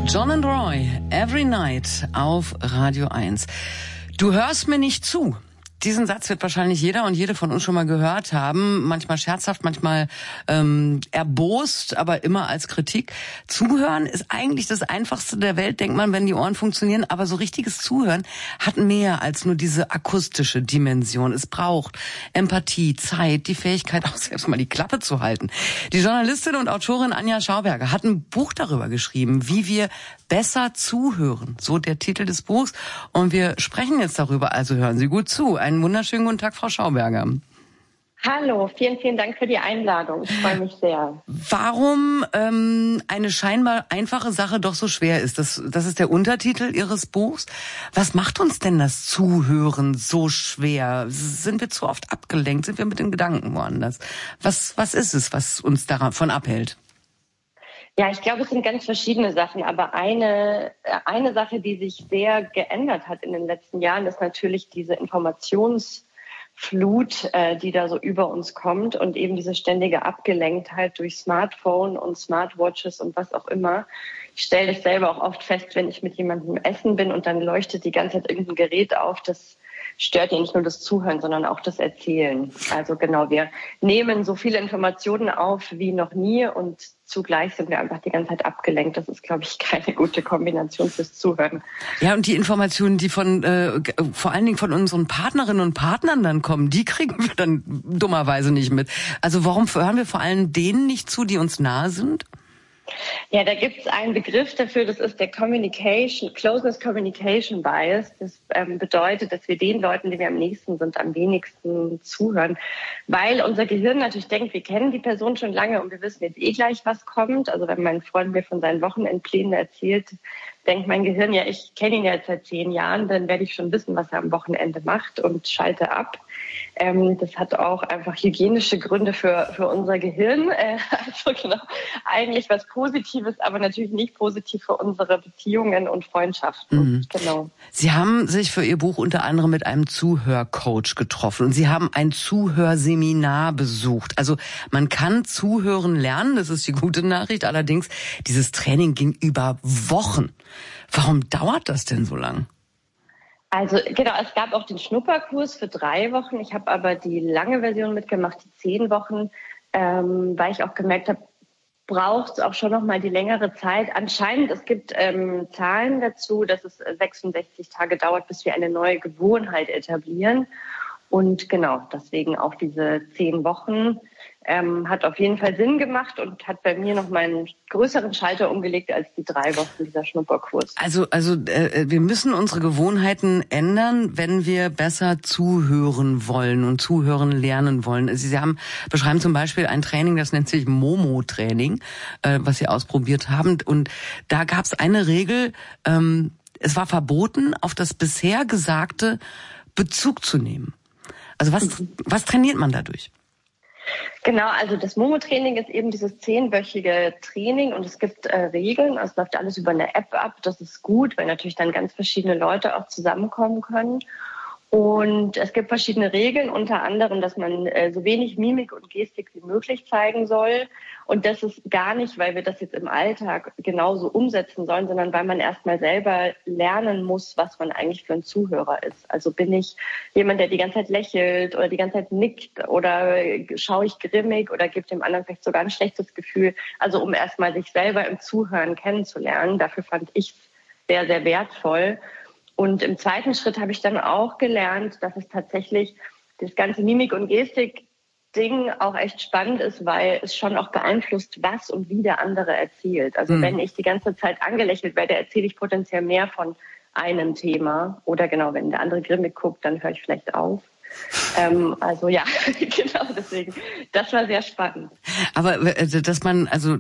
John and Roy, Every Night auf Radio 1. Du hörst mir nicht zu. Diesen Satz wird wahrscheinlich jeder und jede von uns schon mal gehört haben. Manchmal scherzhaft, manchmal erbost, aber immer als Kritik. Zuhören ist eigentlich das Einfachste der Welt, denkt man, wenn die Ohren funktionieren. Aber so richtiges Zuhören hat mehr als nur diese akustische Dimension. Es braucht Empathie, Zeit, die Fähigkeit, auch selbst mal die Klappe zu halten. Die Journalistin und Autorin Anja Schauberger hat ein Buch darüber geschrieben, wie wir besser zuhören. So der Titel des Buchs. Und wir sprechen jetzt darüber, also hören Sie gut zu. Einen wunderschönen guten Tag, Frau Schauberger. Hallo, vielen, vielen Dank für die Einladung. Ich freue mich sehr. Warum eine scheinbar einfache Sache doch so schwer ist, das ist der Untertitel Ihres Buchs. Was macht uns denn das Zuhören so schwer? Sind wir zu oft abgelenkt? Sind wir mit den Gedanken woanders? Was ist es, was uns davon abhält? Ja, ich glaube, es sind ganz verschiedene Sachen. Aber eine Sache, die sich sehr geändert hat in den letzten Jahren, ist natürlich diese Informationsflut, die da so über uns kommt und eben diese ständige Abgelenktheit durch Smartphone und Smartwatches und was auch immer. Ich stelle das selber auch oft fest, wenn ich mit jemandem essen bin und dann leuchtet die ganze Zeit irgendein Gerät auf, das stört ja nicht nur das Zuhören, sondern auch das Erzählen. Also genau, wir nehmen so viele Informationen auf wie noch nie und zugleich sind wir einfach die ganze Zeit abgelenkt. Das ist, glaube ich, keine gute Kombination fürs Zuhören. Ja, und die Informationen, die von vor allen Dingen von unseren Partnerinnen und Partnern dann kommen, die kriegen wir dann dummerweise nicht mit. Also warum hören wir vor allem denen nicht zu, die uns nahe sind? Ja, da gibt es einen Begriff dafür, das ist der Closeness Communication Bias. Das bedeutet, dass wir den Leuten, die wir am nächsten sind, am wenigsten zuhören. Weil unser Gehirn natürlich denkt, wir kennen die Person schon lange und wir wissen jetzt eh gleich, was kommt. Also wenn mein Freund mir von seinen Wochenendplänen erzählt, denkt mein Gehirn, ja, ich kenne ihn jetzt seit 10 Jahren, dann werde ich schon wissen, was er am Wochenende macht und schalte ab. Das hat auch einfach hygienische Gründe für unser Gehirn. Also genau, eigentlich was Positives, aber natürlich nicht positiv für unsere Beziehungen und Freundschaften. Mhm. Genau. Sie haben sich für Ihr Buch unter anderem mit einem Zuhörcoach getroffen und Sie haben ein Zuhörseminar besucht. Also man kann zuhören lernen, das ist die gute Nachricht. Allerdings, dieses Training ging über Wochen. Warum dauert das denn so lang? Also genau, es gab auch den Schnupperkurs für 3 Wochen. Ich habe aber die lange Version mitgemacht, die 10 Wochen, weil ich auch gemerkt habe, braucht es auch schon noch mal die längere Zeit. Anscheinend, es gibt Zahlen dazu, dass es 66 Tage dauert, bis wir eine neue Gewohnheit etablieren. Und genau, deswegen auch diese 10 Wochen hat auf jeden Fall Sinn gemacht und hat bei mir noch mal einen größeren Schalter umgelegt als die 3 Wochen dieser Schnupperkurs. Also wir müssen unsere Gewohnheiten ändern, wenn wir besser zuhören wollen und zuhören lernen wollen. Sie beschreiben zum Beispiel ein Training, das nennt sich Momo-Training, was Sie ausprobiert haben. Und da gab es eine Regel, es war verboten, auf das bisher Gesagte Bezug zu nehmen. Also was trainiert man dadurch? Genau, also das Momo-Training ist eben dieses 10-wöchige Training und es gibt Regeln, also es läuft alles über eine App ab. Das ist gut, weil natürlich dann ganz verschiedene Leute auch zusammenkommen können. Und es gibt verschiedene Regeln, unter anderem, dass man so wenig Mimik und Gestik wie möglich zeigen soll. Und das ist gar nicht, weil wir das jetzt im Alltag genauso umsetzen sollen, sondern weil man erstmal selber lernen muss, was man eigentlich für ein Zuhörer ist. Also bin ich jemand, der die ganze Zeit lächelt oder die ganze Zeit nickt oder schaue ich grimmig oder gebe dem anderen vielleicht sogar ein schlechtes Gefühl. Also um erstmal sich selber im Zuhören kennenzulernen. Dafür fand ich es sehr, sehr wertvoll. Und im zweiten Schritt habe ich dann auch gelernt, dass es tatsächlich das ganze Mimik- und Gestik-Ding auch echt spannend ist, weil es schon auch beeinflusst, was und wie der andere erzählt. Also wenn ich die ganze Zeit angelächelt werde, erzähle ich potenziell mehr von einem Thema. Oder genau, wenn der andere grimmig guckt, dann höre ich vielleicht auf. Also ja, genau deswegen. Das war sehr spannend. Aber dass man, also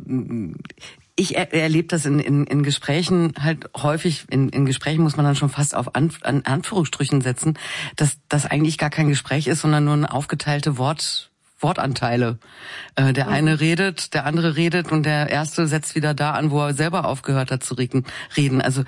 ich erlebe das in Gesprächen halt häufig, in Gesprächen muss man dann schon fast auf an Anführungsstrichen setzen, dass das eigentlich gar kein Gespräch ist, sondern nur eine aufgeteilte Wortanteile. Der eine redet, der andere redet und der erste setzt wieder da an, wo er selber aufgehört hat zu reden. Also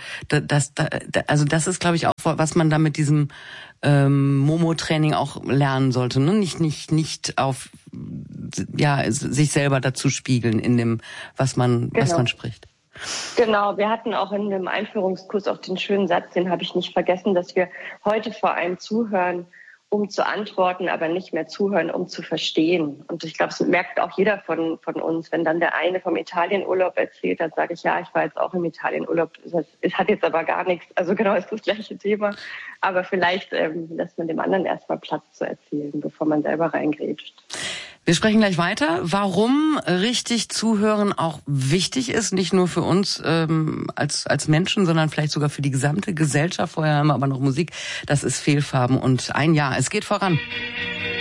das ist, glaube ich, auch, was man da mit diesem Momo-Training auch lernen sollte, ne? Nicht auf sich selber dazu spiegeln in dem, was man spricht. Genau, wir hatten auch in dem Einführungskurs auch den schönen Satz, den habe ich nicht vergessen, dass wir heute vor allem zuhören, um zu antworten, aber nicht mehr zuhören, um zu verstehen. Und ich glaube, es merkt auch jeder von uns, wenn dann der eine vom Italienurlaub erzählt, dann sage ich, ja, ich war jetzt auch im Italienurlaub. Es hat jetzt aber gar nichts, also genau, ist das gleiche Thema. Aber vielleicht lässt man dem anderen erstmal Platz zu erzählen, bevor man selber reingrätscht. Wir sprechen gleich weiter, warum richtig zuhören auch wichtig ist, nicht nur für uns als Menschen, sondern vielleicht sogar für die gesamte Gesellschaft. Vorher haben wir aber noch Musik, das ist Fehlfarben und ein Jahr. Es geht voran.